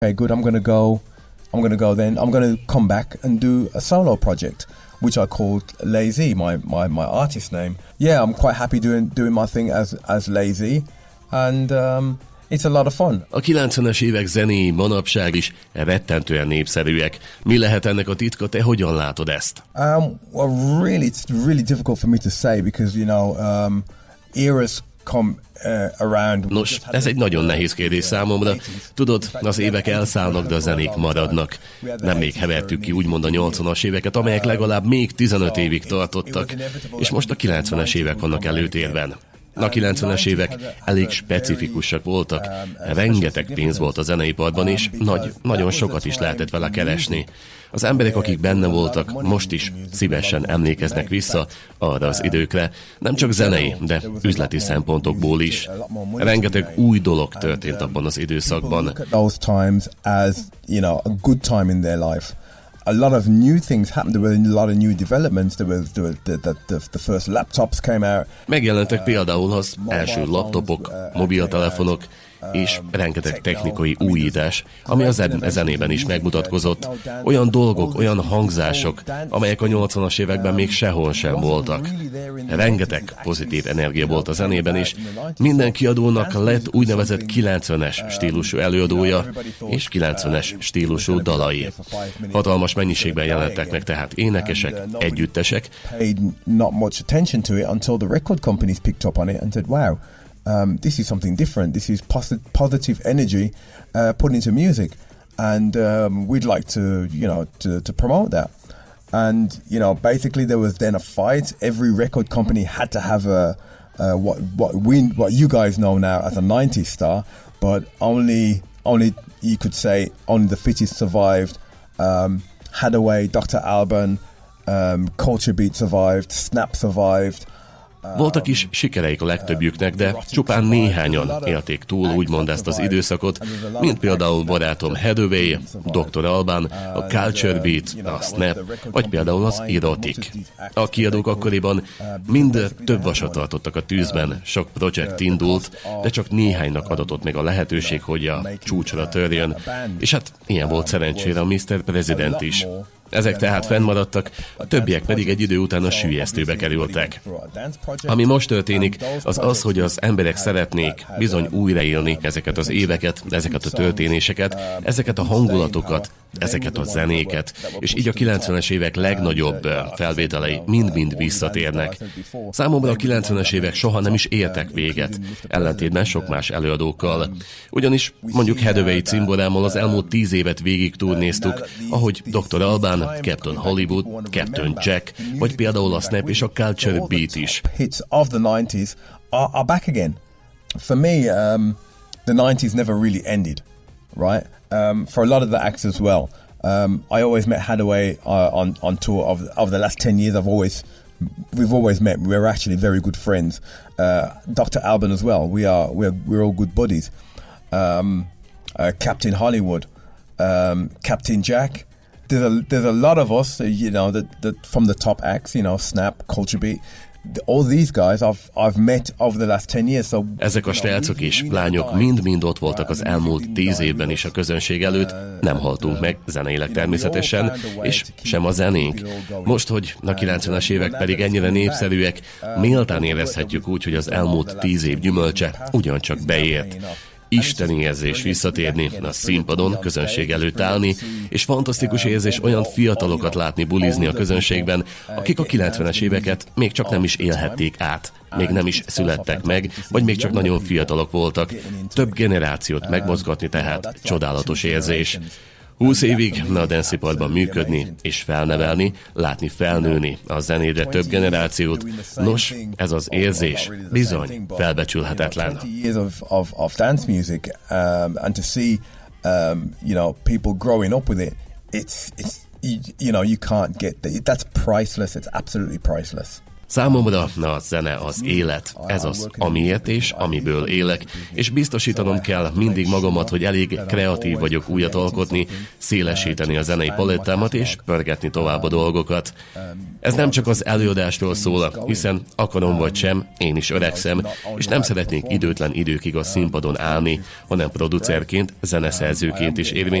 Okay, good, I'm going to go then. I'm going to come back and do a solo project, which I called Lazy, my artist name. Yeah, I'm quite happy doing my thing as Lazy, and it's a lot of fun. A 90-es évek zenéi manapság is rettentően népszerűek. Mi lehet ennek a titka, te hogyan látod ezt? Well, really, it's really difficult for me to say, because, eras come around. Nos, ez egy nagyon nehéz kérdés számomra. Tudod, az évek elszállnak, de a zenék maradnak. Nemrég hevertük ki úgymond a 80-as éveket, amelyek legalább még 15 évig tartottak, és most a 90-es évek vannak előtérben. A 90-es évek elég specifikusak voltak, rengeteg pénz volt a zeneiparban, és nagyon sokat is lehetett vele keresni. Az emberek, akik benne voltak, most is szívesen emlékeznek vissza arra az időkre, nem csak zenei, de üzleti szempontokból is. Rengeteg új dolog történt abban az időszakban. A lot of new things happened. There were a lot of new developments. The first laptops came out. Megjelentek például az első laptopok, mobiltelefonok, és rengeteg technikai újítás, ami a zenében is megmutatkozott. Olyan dolgok, olyan hangzások, amelyek a 80-as években még sehol sem voltak. Rengeteg pozitív energia volt a zenében, és minden kiadónak lett úgynevezett 90-es stílusú előadója, és 90-es stílusú dalai. Hatalmas mennyiségben jelentek meg tehát énekesek, együttesek. This is something different. This is positive energy put into music, and we'd like to promote that. And basically there was then a fight. Every record company had to have what you guys know now as a 90s star, but only you could say only the fittest survived. Haddaway, Dr. Alban, Culture Beat survived, Snap survived. Voltak is sikereik a legtöbbjüknek, de csupán néhányan élték túl úgymond ezt az időszakot, mint például barátom Haddaway, Dr. Alban, a Culture Beat, a Snap, vagy például az Erotic. A kiadók akkoriban mind több vasat tartottak a tűzben, sok projekt indult, de csak néhánynak adatott meg a lehetőség, hogy a csúcsra törjön, és hát ilyen volt szerencsére a Mr. President is. Ezek tehát fennmaradtak, a többiek pedig egy idő után a süllyesztőbe kerültek. Ami most történik, az az, hogy az emberek szeretnék bizony újraélni ezeket az éveket, ezeket a történéseket, ezeket a hangulatokat, ezeket a zenéket, és így a 90-es évek legnagyobb felvételei mind-mind visszatérnek. Számomra a 90-es évek soha nem is értek véget, ellentétben sok más előadókkal. Ugyanis mondjuk Haddaway cimborámmal az elmúlt 10 évet végig turnéztuk, ahogy Dr. Alban, Captain Hollywood, Captain Jack, vagy például a Snap és a Culture Beat is. Hits of the 90s are back again. For me, the 90s never really ended, right? For a lot of the acts as well. I always met Haddaway on tour of the last 10 years. We've always met. We're actually very good friends. Dr. Alban as well. We're all good buddies. Captain Hollywood, Captain Jack. There's a lot of us, that from the top acts, Snap, Culture Beat. All these guys I've met over the last 10 years. So ezek a srácok és lányok mind-mind ott voltak az elmúlt 10 évben is a közönség előtt, nem haltunk meg, zeneileg természetesen, és sem a zenénk. Most, hogy a 90-es évek pedig ennyire népszerűek, méltán érezhetjük úgy, hogy az elmúlt 10 év gyümölcse ugyancsak beért. Isteni érzés visszatérni, a színpadon, közönség előtt állni, és fantasztikus érzés olyan fiatalokat látni bulizni a közönségben, akik a 90-es éveket még csak nem is élhették át, még nem is születtek meg, vagy még csak nagyon fiatalok voltak. Több generációt megmozgatni tehát csodálatos érzés. 20 évig a danceiparban működni és felnevelni, látni felnőni a zenédre több generációt. Nos, ez az érzés bizony felbecsülhetetlen. Of dance music, and to see people growing up with it, it's you can't get that. That's priceless. It's absolutely priceless. Számomra a zene az élet, ez az, amiért és amiből élek, és biztosítanom kell mindig magamat, hogy elég kreatív vagyok újat alkotni, szélesíteni a zenei palettámat és pörgetni tovább a dolgokat. Ez nem csak az előadásról szól, hiszen akarom vagy sem, én is öregszem, és nem szeretnék időtlen időkig a színpadon állni, hanem producerként, zeneszerzőként is érvényesülni